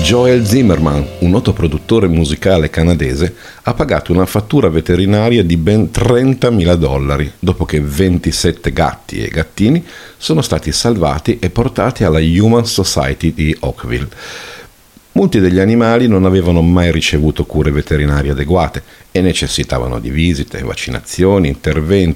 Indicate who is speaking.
Speaker 1: Joel Zimmerman, un noto produttore musicale canadese, ha pagato una fattura veterinaria di ben $30.000 dopo che 27 gatti e gattini sono stati salvati e portati alla Human Society di Oakville. Molti degli animali non avevano mai ricevuto cure veterinarie adeguate e necessitavano di visite, vaccinazioni, interventi